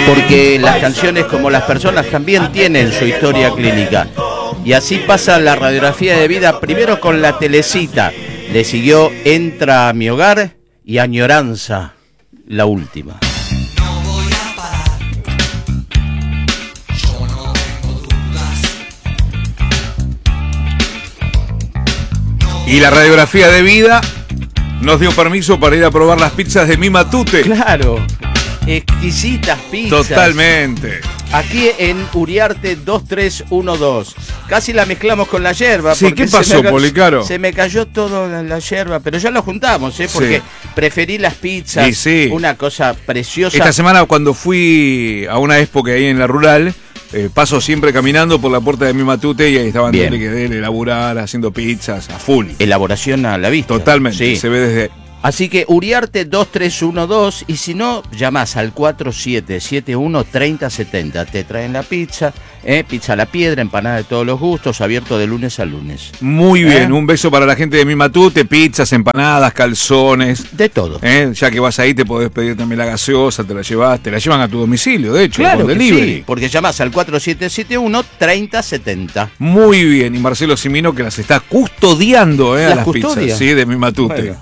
porque las canciones, como las personas, también tienen su historia clínica. Y así pasa la radiografía de vida, primero con La Telecita, le siguió Entra a mi hogar y Añoranza, la última. Y la radiografía de vida nos dio permiso para ir a probar las pizzas de Mi Matute. Claro, exquisitas pizzas. Totalmente. Aquí en Uriarte 2312. Casi la mezclamos con la yerba. Sí, ¿qué pasó, Policaro? Se me cayó todo la yerba, pero ya lo juntamos, porque preferí las pizzas. Sí. Una cosa preciosa. Esta semana cuando fui a una expo que hay en la rural, paso siempre caminando por la puerta de Mi Matute y ahí estaban dele que dele, elaborar, haciendo pizzas a full. Elaboración a la vista. Totalmente, sí. Se ve desde... Así que Uriarte 2312, y si no, llamás al 4771-3070. Te traen la pizza, pizza a la piedra, empanada de todos los gustos, abierto de lunes a lunes. Muy bien, un beso para la gente de Mi Matute, pizzas, empanadas, calzones. De todo. Ya que vas ahí te podés pedir también la gaseosa, te la llevan a tu domicilio, de hecho, claro con delivery. Sí, porque llamás al 4771-3070. Muy bien, y Marcelo Cimino que las está custodiando a las pizzas, sí, de Mi Matute. Bueno.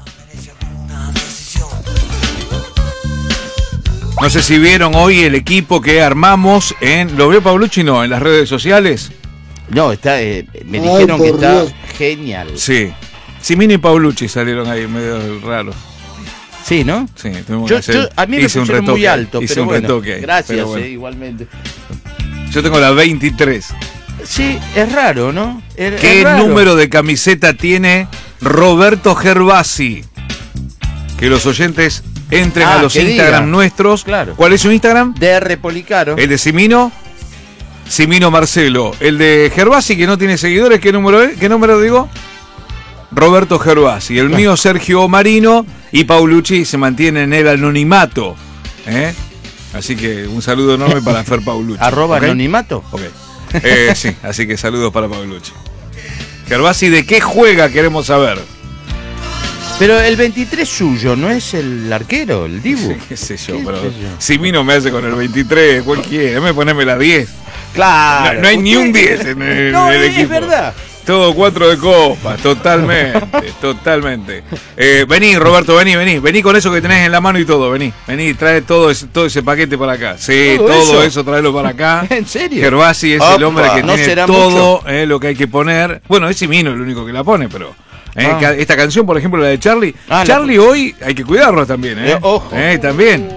No sé si vieron hoy el equipo que armamos ¿Lo vio Paulucci? No, en las redes sociales. No, me dijeron que está genial. Sí. Cimino y Paulucci salieron ahí medio raros. Sí, ¿no? Sí, a mí me pusieron muy alto, hice pero un bueno, retoque ahí, gracias, igualmente. Yo tengo la 23. Sí, es raro, ¿no? ¿Qué raro. número de camiseta tiene Roberto Gervasi? Que los oyentes entren a los Instagram nuestros. Claro. ¿Cuál es su Instagram? DR Policaro. El de Cimino, Cimino Marcelo. El de Gervasi, que no tiene seguidores, ¿qué número digo? Roberto Gervasi. El mío, Sergio Marino, y Paulucci se mantiene en el anonimato. Así que un saludo enorme para Fer Paulucci. ¿Arroba anonimato? Ok. Sí, así que saludos para Paulucci. Gervasi, ¿de qué juega? Queremos saber. Pero el 23 suyo, ¿no es el arquero, el Dibu? Sí, qué sé yo, pero Cimino me hace con el 23, cualquiera, me poneme la 10. Claro. No hay ni un 10 en el equipo. Es verdad. Todo 4 de copa, totalmente. Vení, Roberto, vení con eso que tenés en la mano y todo, vení, trae todo ese paquete para acá. Sí, todo eso tráelo para acá. ¿En serio? Gervasi es el hombre que tiene todo lo que hay que poner. Bueno, es Cimino el único que la pone, pero... Esta canción, por ejemplo, la de Charlie. Charlie hoy hay que cuidarlo también, ojo. También.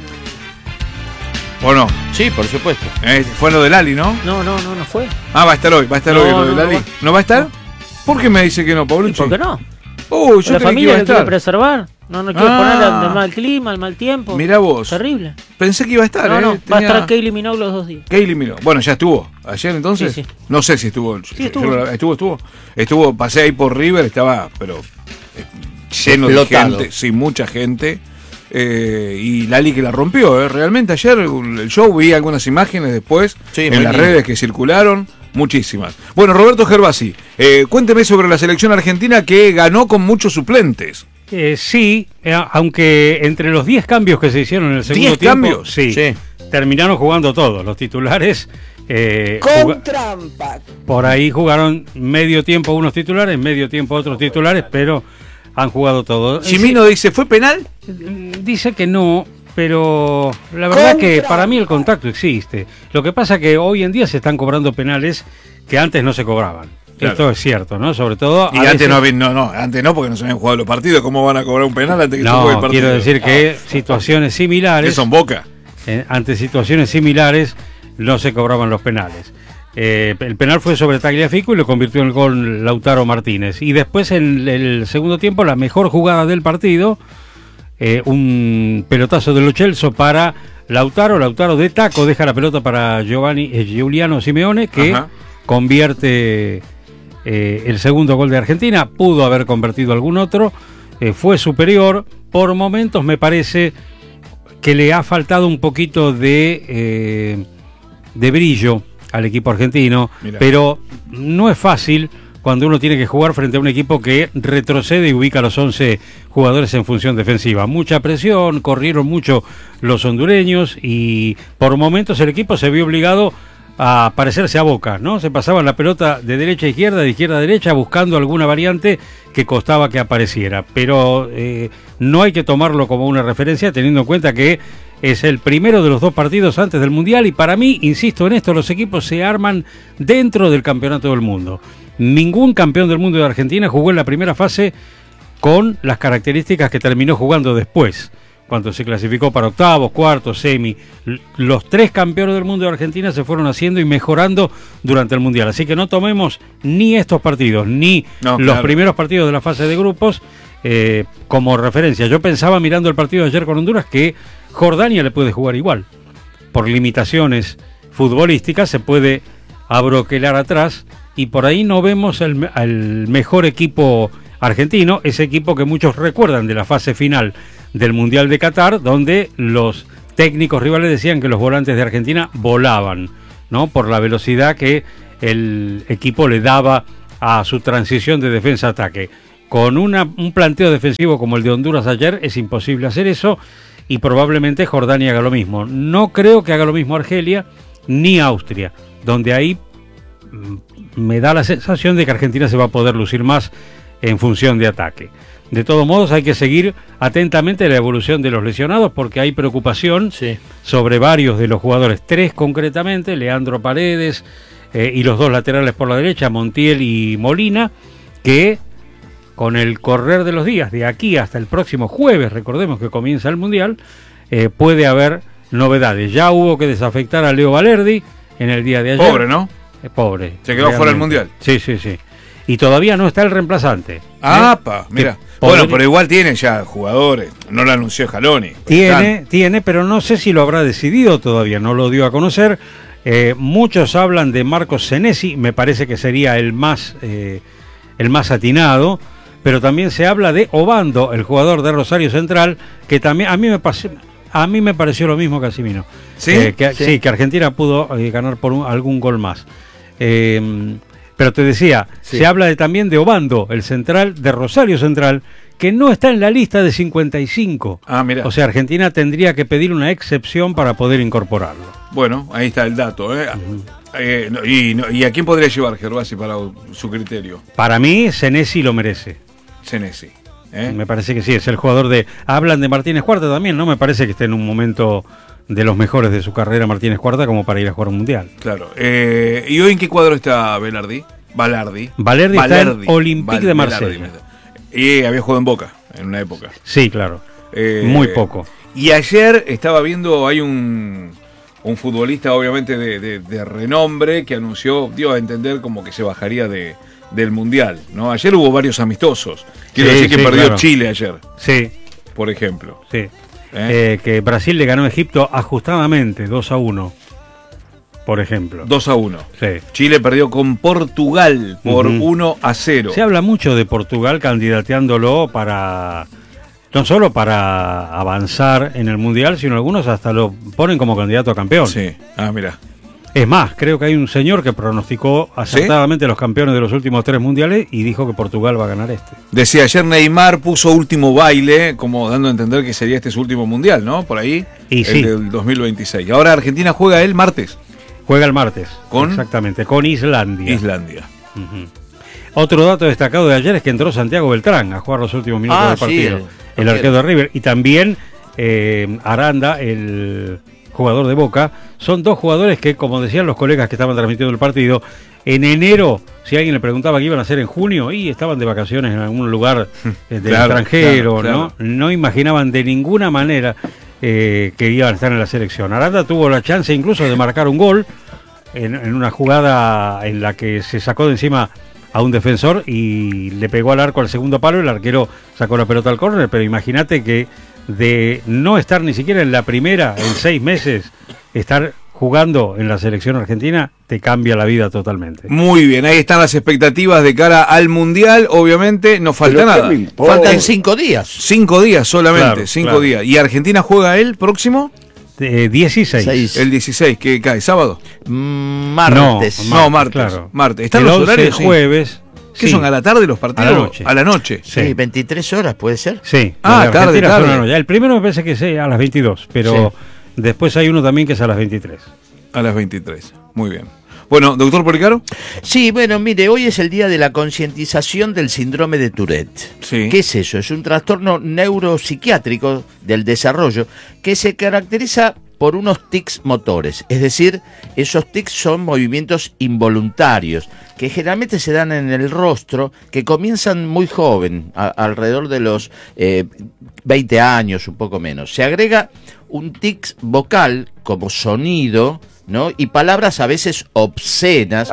¿O no? Sí, por supuesto. Fue lo de Lali, ¿no? No fue. Va a estar hoy lo de Lali. ¿No va a estar? ¿Por qué me dice que no, Paulucci? ¿Por qué no? Yo la familia lo quiere preservar. No quiere poner el mal clima, el mal tiempo. Mirá vos. Terrible. Pensé que iba a estar. Va a estar Kylie Minogue los 2 días. Kylie Minogue. Bueno, ya estuvo. ¿Ayer entonces? Sí. No sé si estuvo. Sí, estuvo. Estuvo, pasé ahí por River, estaba, pero lleno de gente. Sí, mucha gente. Y Lali que la rompió, realmente ayer el show, vi algunas imágenes después en las redes que circularon. Muchísimas. Bueno, Roberto Gervasi, cuénteme sobre la selección argentina que ganó con muchos suplentes. Sí, aunque entre los 10 cambios que se hicieron en el segundo tiempo... ¿10 cambios? Sí, terminaron jugando todos. Los titulares... con trampa. Por ahí jugaron medio tiempo unos titulares, medio tiempo otros titulares, pero han jugado todos. Cimino dice, ¿fue penal? Dice que no... Pero la verdad que para mí el contacto existe. Lo que pasa que hoy en día se están cobrando penales que antes no se cobraban. Claro. Esto es cierto, ¿no? Sobre todo... Y antes antes no, porque no se habían jugado los partidos. ¿Cómo van a cobrar un penal antes que se juegue el partido? Quiero decir que situaciones similares... Que son Boca. Ante situaciones similares no se cobraban los penales. El penal fue sobre Tagliafico y lo convirtió en el gol Lautaro Martínez. Y después en el segundo tiempo la mejor jugada del partido... un pelotazo de Lo Celso para Lautaro de taco, deja la pelota para Giuliano Simeone, que convierte el segundo gol de Argentina. Pudo haber convertido algún otro, fue superior. Por momentos me parece que le ha faltado un poquito de brillo al equipo argentino. Mirá. Pero no es fácil cuando uno tiene que jugar frente a un equipo que retrocede y ubica a los 11 jugadores en función defensiva. Mucha presión, corrieron mucho los hondureños y por momentos el equipo se vio obligado a parecerse a Boca, ¿no? Se pasaban la pelota de derecha a izquierda, de izquierda a derecha, buscando alguna variante que costaba que apareciera. Pero no hay que tomarlo como una referencia, teniendo en cuenta que es el primero de los 2 partidos antes del Mundial y para mí, insisto en esto, los equipos se arman dentro del Campeonato del Mundo. Ningún campeón del mundo de Argentina jugó en la primera fase con las características que terminó jugando después, cuando se clasificó para octavos, cuartos, semi. Los 3 campeones del mundo de Argentina se fueron haciendo y mejorando durante el Mundial. Así que no tomemos ni estos partidos, ni los primeros partidos de la fase de grupos como referencia. Yo pensaba mirando el partido de ayer con Honduras que Jordania le puede jugar igual. Por limitaciones futbolísticas se puede abroquelar atrás y por ahí no vemos al mejor equipo argentino, ese equipo que muchos recuerdan de la fase final del Mundial de Qatar, donde los técnicos rivales decían que los volantes de Argentina volaban, ¿no? Por la velocidad que el equipo le daba a su transición de defensa-ataque. Con un planteo defensivo como el de Honduras ayer es imposible hacer eso y probablemente Jordania haga lo mismo. No creo que haga lo mismo Argelia ni Austria, donde ahí me da la sensación de que Argentina se va a poder lucir más en función de ataque. De todos modos hay que seguir atentamente la evolución de los lesionados porque hay preocupación sobre varios de los jugadores, 3 concretamente, Leandro Paredes y los 2 laterales por la derecha, Montiel y Molina, que con el correr de los días, de aquí hasta el próximo jueves, recordemos que comienza el Mundial, puede haber novedades. Ya hubo que desafectar a Leo Valerdi en el día de ayer. Pobre, ¿no? Pobre. Se quedó fuera del Mundial. Sí. Y todavía no está el reemplazante. Mira. Bueno, pero igual tiene ya jugadores. No lo anunció Scaloni. Tiene, pero no sé si lo habrá decidido todavía. No lo dio a conocer. Muchos hablan de Marcos Senesi. Me parece que sería el más atinado. Pero también se habla de Obando, el jugador de Rosario Central, que también a mí me pareció lo mismo que a Casimiro. ¿Sí? Que Argentina pudo ganar por algún gol más. Pero te decía, se habla también de Obando, el central de Rosario Central, que no está en la lista de 55. Mira. O sea, Argentina tendría que pedir una excepción para poder incorporarlo. Bueno, ahí está el dato. ¿Y a quién podría llevar Gervasi para su criterio? Para mí, Senesi lo merece. Senesi. Me parece que sí, es el jugador de... Hablan de Martínez Cuarta también, ¿no? Me parece que está en un momento de los mejores de su carrera Martínez Cuarta como para ir a jugar un mundial. Claro. ¿Y hoy en qué cuadro está Valerdi está en Olympique de Marsella. Y había jugado en Boca en una época. Sí, claro. Muy poco. Y ayer estaba viendo, hay un futbolista obviamente de renombre que dio a entender como que se bajaría del Mundial, ¿no? Ayer hubo varios amistosos. Quiero decir que perdió Chile ayer. Sí. Por ejemplo. Sí. Que Brasil le ganó a Egipto ajustadamente 2-1, por ejemplo. 2-1. Sí. Chile perdió con Portugal por 1-0. Se habla mucho de Portugal candidateándolo no solo para avanzar en el Mundial, sino algunos hasta lo ponen como candidato a campeón. Sí. Mira. Es más, creo que hay un señor que pronosticó acertadamente los campeones de los últimos 3 mundiales y dijo que Portugal va a ganar este. Decía ayer Neymar puso último baile, como dando a entender que sería su último mundial, ¿no? Por ahí, y el del 2026. Ahora Argentina juega el martes. Juega el martes, exactamente, con Islandia. Otro dato destacado de ayer es que entró Santiago Beltrán a jugar los últimos minutos del partido. El arquero de River. Y también Aranda, el jugador de Boca. Son 2 jugadores que, como decían los colegas que estaban transmitiendo el partido, en enero, si alguien le preguntaba qué iban a hacer en junio, estaban de vacaciones en algún lugar del extranjero, claro. No imaginaban de ninguna manera que iban a estar en la selección. Aranda tuvo la chance incluso de marcar un gol en una jugada en la que se sacó de encima a un defensor y le pegó al arco al segundo palo, el arquero sacó la pelota al córner, pero imagínate que de no estar ni siquiera en la primera en 6 meses, estar jugando en la selección argentina, te cambia la vida totalmente. Muy bien, ahí están las expectativas de cara al Mundial. Obviamente no falta nada. Faltan 5 días. 5 días solamente, claro, 5 días. ¿Y Argentina juega el próximo? 16. El 16, que cae, ¿sábado? Martes. No, martes. Claro. Martes. ¿Están el los 11 horarios? jueves, ¿Qué Sí. son, a la tarde los partidos? A la noche. A la noche. Sí, 23 horas, ¿puede ser? Sí. Ah, los de tarde, Argentina tarde. son a la noche. El primero me parece que es a las 22, pero después hay uno también que es a las 23. A las 23. Muy bien. Bueno, doctor Policaro. Sí, bueno, mire, hoy es el día de la concientización del síndrome de Tourette. Sí. ¿Qué es eso? Es un trastorno neuropsiquiátrico del desarrollo que se caracteriza por unos tics motores, es decir, esos tics son movimientos involuntarios que generalmente se dan en el rostro, que comienzan muy joven, alrededor de los 20 años, un poco menos. Se agrega un tic vocal como sonido, ¿no? Y palabras a veces obscenas.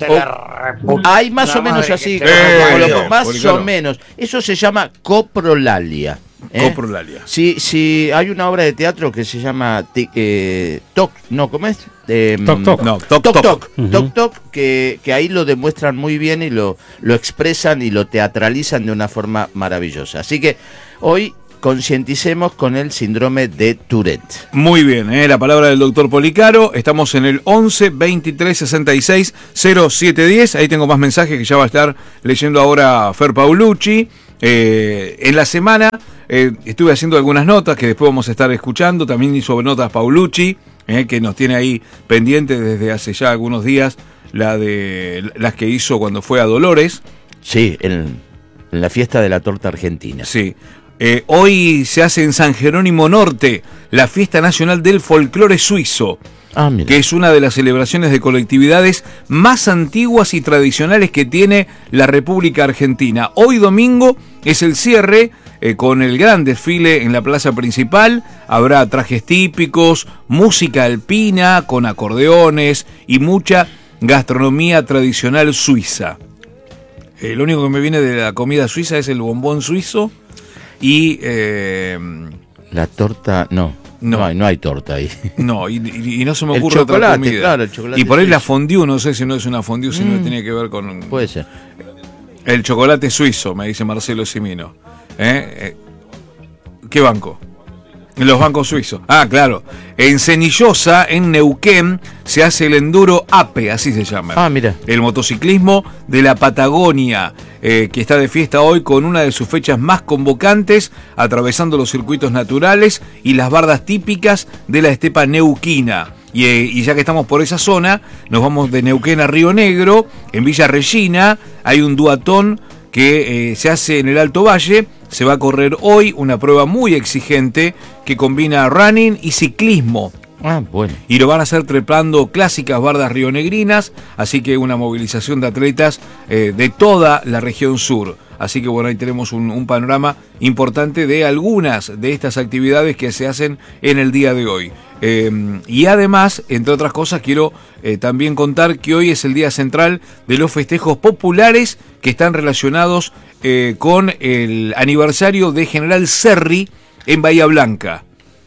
Hay más o menos así, más Policaro. o menos. Eso se llama coprolalia. Coprolalia. Si hay una obra de teatro que se llama ¿cómo es? Toc, toc. No, toc, Toc toc. Toc, Toc Toc, que ahí lo demuestran muy bien y lo expresan y lo teatralizan de una forma maravillosa. Así que hoy concienticemos con el síndrome de Tourette. Muy bien, la palabra del doctor Policaro. Estamos en el 11 23 66 0710. Ahí tengo más mensajes que ya va a estar leyendo ahora Fer Paulucci. En la semana estuve haciendo algunas notas que después vamos a estar escuchando. También hizo notas Paulucci, que nos tiene ahí pendiente desde hace ya algunos días, las que hizo cuando fue a Dolores. Sí, en la fiesta de la torta argentina. Sí. Hoy se hace en San Jerónimo Norte la Fiesta Nacional del Folclore Suizo, Ah, mira. que es una de las celebraciones de colectividades más antiguas y tradicionales que tiene la República Argentina. Hoy domingo es el cierre con el gran desfile en la plaza principal. Habrá trajes típicos, música alpina con acordeones y mucha gastronomía tradicional suiza. Lo único que me viene de la comida suiza es el bombón suizo y... La torta, no hay torta ahí. No, y no se me El ocurre otra chocolate, comida. claro, el chocolate Y por ahí la suizo. fondue, no sé si no es una fondue, si no tiene que ver con... Puede ser. El chocolate suizo, me dice Marcelo Simino. ¿Qué banco? Los bancos suizos. Ah, claro. En Cenillosa, en Neuquén, se hace el Enduro APE, así se llama. Ah, mira. El motociclismo de la Patagonia, que está de fiesta hoy con una de sus fechas más convocantes, atravesando los circuitos naturales y las bardas típicas de la estepa neuquina. Y ya que estamos por esa zona, nos vamos de Neuquén a Río Negro. En Villa Regina hay un duatón que se hace en el Alto Valle. Se va a correr hoy una prueba muy exigente que combina running y ciclismo. Ah, bueno. Y lo van a hacer trepando clásicas bardas rionegrinas, así que una movilización de atletas de toda la región sur. Así que bueno, ahí tenemos un panorama importante de algunas de estas actividades que se hacen en el día de hoy. Y además, entre otras cosas, quiero también contar que hoy es el día central de los festejos populares que están relacionados con el aniversario de General Serri en Bahía Blanca.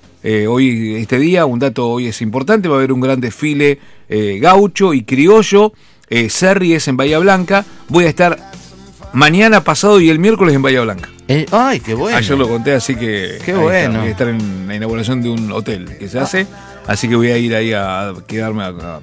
Hoy, este día, un dato hoy es importante, va a haber un gran desfile gaucho y criollo. Serri es en Bahía Blanca. Voy a estar mañana, pasado y el miércoles en Bahía Blanca. Ay, qué bueno. Ayer lo conté, así que Qué ahí bueno. está. Voy a estar en la inauguración de un hotel que se hace, así que voy a ir ahí a quedarme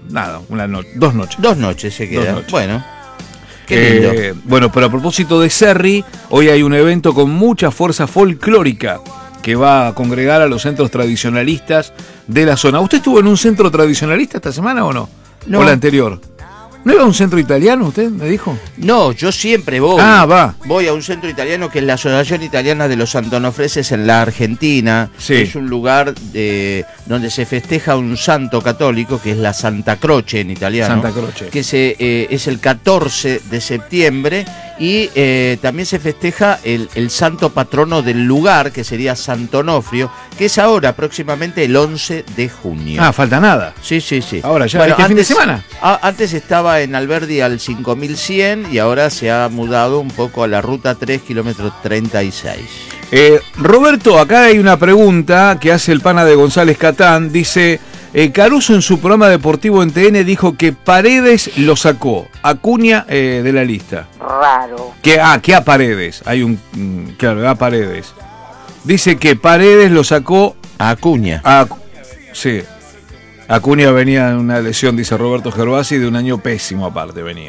dos noches. 2 noches se queda. 2 noches. Bueno, qué lindo. Bueno, pero a propósito de Serri, hoy hay un evento con mucha fuerza folclórica que va a congregar a los centros tradicionalistas de la zona. ¿Usted estuvo en un centro tradicionalista esta semana o no? No. ¿O la anterior? ¿No iba a un centro italiano usted, me dijo? No, yo siempre voy. Ah, va. Voy a un centro italiano que es la Asociación Italiana de los Antonofreses en la Argentina. Sí. Es un lugar donde se festeja un santo católico, que es la Santa Croce en italiano. Santa Croce. Que es el 14 de septiembre. Y también se festeja el santo patrono del lugar, que sería Santo Onofrio, que es ahora, próximamente el 11 de junio. Ah, falta nada. Sí, sí, sí. Ahora ya, este fin de semana. Antes estaba en Alberdi al 5100 y ahora se ha mudado un poco a la ruta 3, kilómetro 36. Roberto, acá hay una pregunta que hace el pana de González Catán. Dice, Caruso en su programa deportivo en TN dijo que Paredes lo sacó, Acuña de la lista. Raro. Que a Paredes, hay claro, a Paredes. Dice que Paredes lo sacó Acuña. sí. Acuña venía en una lesión, dice Roberto Gervasi, de un año pésimo aparte venía.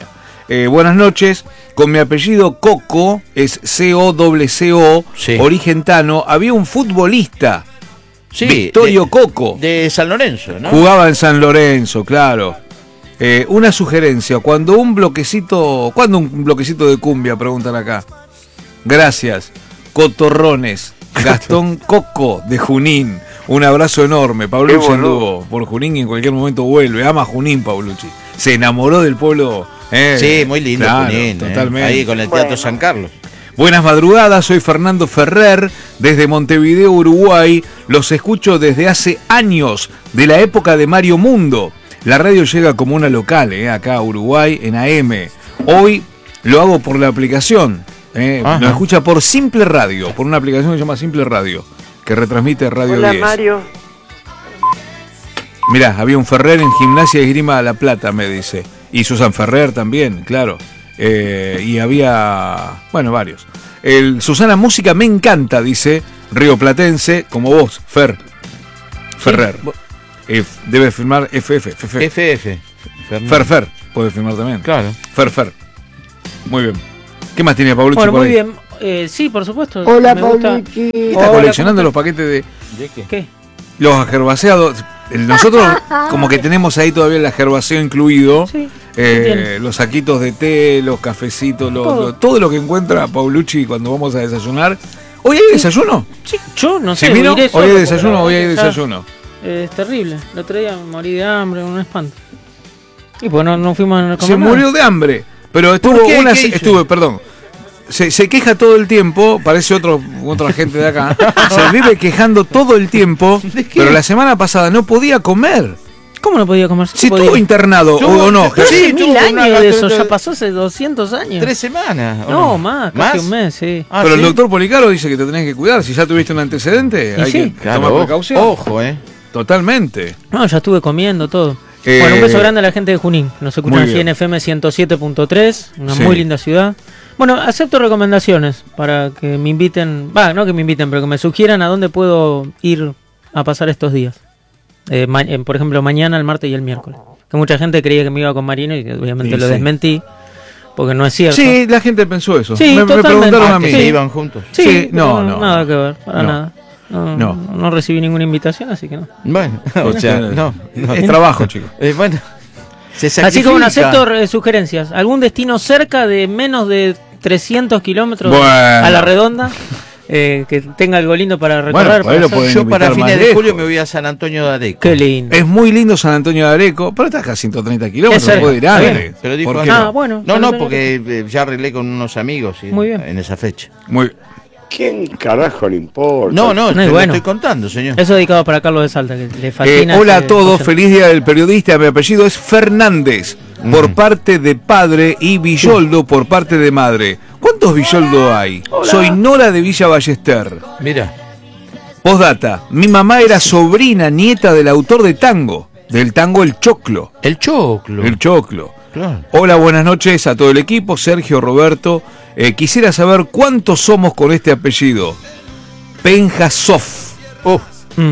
Buenas noches. Con mi apellido Coco, es C-O-C-O, Sí. origen tano, había un futbolista, Sí, Victorio Coco. De San Lorenzo, ¿no? Jugaba en San Lorenzo, claro. Una sugerencia, ¿cuándo un bloquecito de cumbia? Preguntan acá. Gracias. Cotorrones. Gastón Coco de Junín. Un abrazo enorme. Paulucci anduvo por Junín y en cualquier momento vuelve. Ama Junín, Paulucci. Se enamoró del pueblo. Sí, muy lindo, claro, Junín, totalmente. Ahí con el Teatro San Carlos. Buenas madrugadas, soy Fernando Ferrer, desde Montevideo, Uruguay. Los escucho desde hace años, de la época de Mario Mundo. La radio llega como una local, acá a Uruguay, en AM. Hoy lo hago por la aplicación. Nos escucha por Simple Radio, por una aplicación que se llama Simple Radio, que retransmite Radio 10. Hola, Mario. Mirá, había un Ferrer en Gimnasia de Esgrima La Plata, me dice. Y Susan Ferrer también, claro. Y había, bueno, varios. Susana, música me encanta, dice rioplatense, como vos, Ferrer. Debe firmar FF. FF. Fer, puede firmar también. Claro. Fer. Muy bien. ¿Qué más tiene Paulucci Bueno, por muy ahí? bien. Sí, por supuesto. Hola, me gusta. Paulucci. Está coleccionando los paquetes de ¿De qué? ¿Qué? los ajerbaceados. Nosotros como que tenemos ahí todavía el ajerbaceo incluido. Sí. Bien. Los saquitos de té, los cafecitos, todo lo que encuentra Paulucci cuando vamos a desayunar. ¿Hoy hay desayuno? Sí, yo no sé. ¿Se vino? iré Hoy solo, hay porque desayuno, la hoy hay verdad que desayuno. Es terrible. El otro día me morí de hambre, un espanto. Y pues no fuimos a comer Se nada. murió de hambre, pero estuvo ¿Por qué? ¿Qué hizo? perdón. Se queja todo el tiempo, parece otra gente de acá. Se vive quejando todo el tiempo, ¿De qué? pero la semana pasada no podía comer. ¿Cómo no podía comer? Si podía. estuvo internado o no. Sí, Hace tuvo 1000 una años de eso, gastro- ya pasó hace 200 años. 3 semanas. ¿o No, más, casi un mes, sí. Ah, Pero ¿sí? el doctor Policaro dice que te tenés que cuidar. Si ya tuviste un antecedente, Y hay sí. que Claro, tomar precaución. Ojo, Totalmente. No, ya estuve comiendo todo. Eh, Bueno, un beso grande a la gente de Junín. Nos escuchan muy aquí bien. en FM 107.3, una Sí. muy linda ciudad. Bueno, acepto recomendaciones para que me inviten, no que me inviten, pero que me sugieran a dónde puedo ir a pasar estos días. Por ejemplo, mañana, el martes y el miércoles. Que mucha gente creía que me iba con Marino y obviamente Sí, lo sí. desmentí, porque no es cierto. Sí, la gente pensó eso. Sí, me totalmente. preguntaron a Que mí. se iban juntos. Sí, Sí, no, nada que ver, para no. nada. No. No recibí ninguna invitación, así que no. Bueno, o sea, no. Es trabajo, chicos. Bueno, se Así que bueno, sacrifica. acepto sugerencias. ¿Algún destino cerca de menos de 300 kilómetros Bueno. a la redonda? Que tenga algo lindo para recorrer. por ahí lo para hacer? pueden Yo para invitar más fines de julio lejos. me voy a San Antonio de Areco. Qué lindo. Es muy lindo San Antonio de Areco, pero estás a 130 kilómetros, Es cerca, no puede ir está antes. bien. Pero dijo ¿Por qué antes. Ah, bueno. No, San no, Antonio porque ya arreglé con unos amigos Muy bien. en esa fecha. Muy ¿Quién carajo le importa? No, No, te es lo bueno. estoy contando, señor. Eso dedicado para Carlos de Salta, que le fascina. Hola a ese todos, concepto. feliz día del periodista. Mi apellido es Fernández, por parte de padre, y Villoldo por parte de madre. ¿Cuántos Villoldo hay? Soy Nora de Villa Ballester. Mira. Postdata, mi mamá era sobrina nieta del autor de tango, del tango El Choclo. El choclo. El Choclo. Claro. Hola, buenas noches a todo el equipo, Sergio, Roberto. Quisiera saber cuántos somos con este apellido. Penjasov. Mm.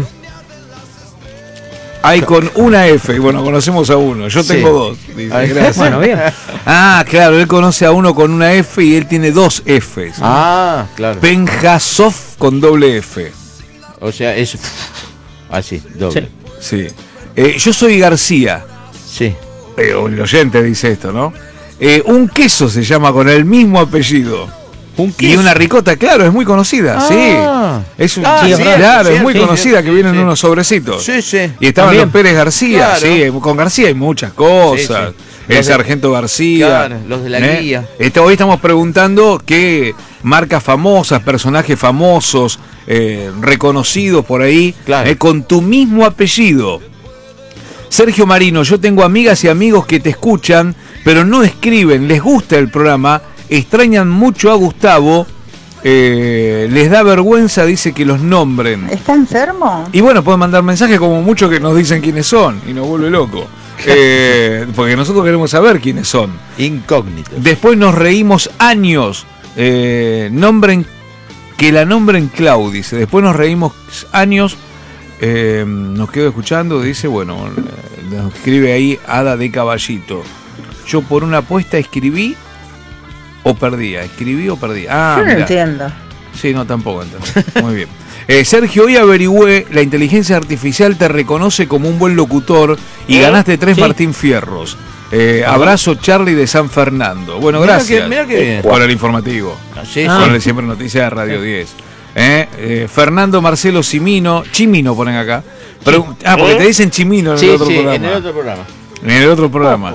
Hay con una F, bueno, conocemos a uno. Yo Sí. tengo dos. Dice, Ay, gracias. Bueno, bien. Ah, claro, él conoce a uno con una F y él tiene dos Fs. Ah, claro. Penjasov con doble F. O sea, es así, doble. Sí. Sí. Yo soy García. Sí. El oyente dice esto, ¿no? Un queso se llama con el mismo apellido. Un Y una ricota, claro, es muy conocida, Ah. sí. Es un, Ah, sí, cierto, claro, es muy cierto, conocida, sí, que vienen sí. en unos sobrecitos. Sí, sí. Y estaban También. los Pérez García, Claro. sí, con García hay muchas cosas. Sí, sí. El Los de- Sargento García. Claro, los de la guía. Hoy estamos preguntando qué marcas famosas, personajes famosos, reconocidos por ahí, Claro. con tu mismo apellido. Sergio Marino, yo tengo amigas y amigos que te escuchan, pero no escriben, les gusta el programa, extrañan mucho a Gustavo, les da vergüenza, dice, que los nombren. ¿Está enfermo? Y bueno, pueden mandar mensajes como muchos que nos dicen quiénes son y nos vuelve loco. Porque nosotros queremos saber quiénes son. Incógnito. Después nos reímos años. Que la nombren Clau, dice. Después nos reímos años. Nos quedo escuchando, dice, bueno, nos escribe ahí Hada de Caballito. yo por una apuesta escribí o perdía. Ah, yo no entiendo. Sí, no, tampoco entendí. Muy bien. Sergio, hoy averigüé, la inteligencia artificial te reconoce como un buen locutor y ganaste 3 Martín Fierros. Abrazo, Charlie de San Fernando. Bueno, gracias. Mirá que bien. Por el informativo. Sí, Con el Siempre Noticias de Radio 10. Fernando Marcelo Chimino ponen acá. Porque te dicen Chimino en el otro programa. En el otro programa. En el otro programa.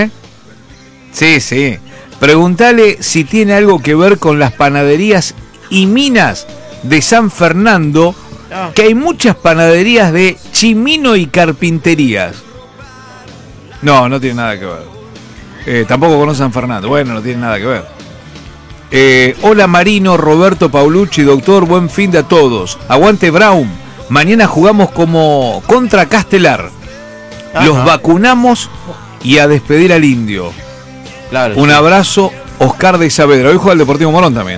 Sí. Preguntale si tiene algo que ver con las panaderías y minas de San Fernando, que hay muchas panaderías de Chimino y carpinterías. No tiene nada que ver. Tampoco conoce San Fernando. Bueno, no tiene nada que ver. Hola Marino, Roberto, Paulucci, doctor, buen fin de a todos. Aguante Brown. Mañana jugamos como contra Castelar. Los vacunamos y a despedir al Indio. Claro. Un abrazo, Oscar de Saavedra. Hoy juega el Deportivo Morón también.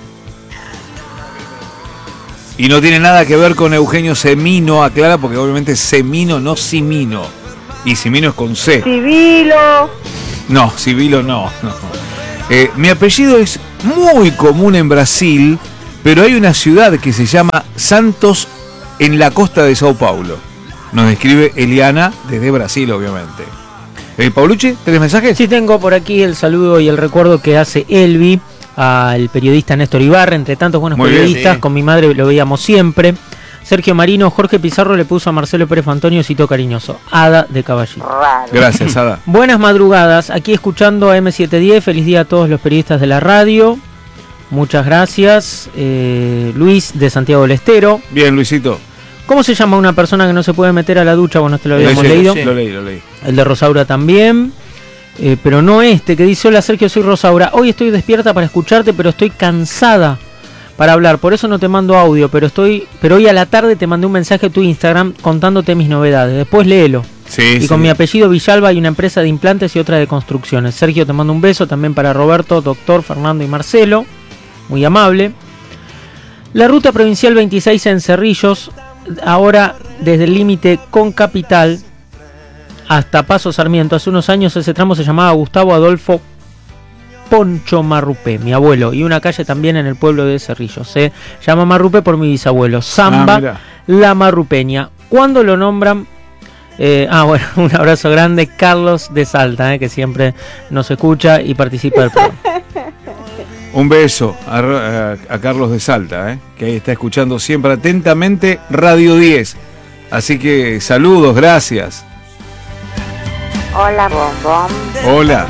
Y no tiene nada que ver con Eugenio Semino, aclara, porque obviamente Semino, no Simino. Y Simino es con C. Civilo. No, Civilo no. Mi apellido es muy común en Brasil, pero hay una ciudad que se llama Santos en la costa de Sao Paulo. Nos escribe Eliana desde Brasil, obviamente. Paulucci, ¿tenés mensajes? Sí, tengo por aquí el saludo y el recuerdo que hace Elvi al periodista Néstor Ibarra, entre tantos buenos periodistas. Con mi madre lo veíamos siempre. Sergio Marino, Jorge Pizarro le puso a Marcelo Pérez Antonio cito cariñoso. Ada de Caballito. Gracias, Ada. Buenas madrugadas, aquí escuchando a M710. Feliz día a todos los periodistas de la radio. Muchas gracias. Luis de Santiago del Estero. Bien, Luisito. ¿Cómo se llama una persona que no se puede meter a la ducha? Bueno, este lo habíamos leído. Sí. Lo leí. El de Rosaura también. Pero no que dice: hola Sergio, soy Rosaura. Hoy estoy despierta para escucharte, pero estoy cansada para hablar. Por eso no te mando audio, pero hoy a la tarde te mandé un mensaje a tu Instagram contándote mis novedades. Después léelo. Sí, con mi apellido Villalba hay una empresa de implantes y otra de construcciones. Sergio, te mando un beso también para Roberto, doctor, Fernando y Marcelo. Muy amable. La ruta provincial 26 en Cerrillos, ahora desde el límite con Capital hasta Paso Sarmiento. Hace unos años ese tramo se llamaba Gustavo Adolfo Poncho Marrupé, mi abuelo, y una calle también en el pueblo de Cerrillos. Se llama Marrupé por mi bisabuelo, Zamba la Marrupeña. ¿Cuándo lo nombran? Bueno, un abrazo grande, Carlos de Salta, que siempre nos escucha y participa del programa. Un beso a Carlos de Salta, que ahí está escuchando siempre atentamente Radio 10. Así que saludos, gracias. Hola, bombón. Hola.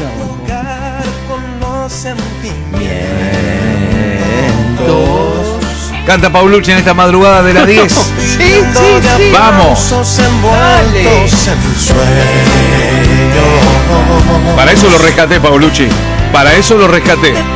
Canta Paulucci en esta madrugada de las 10. Sí. Vamos. Dale. Para eso lo rescaté, Paulucci. Para eso lo rescaté.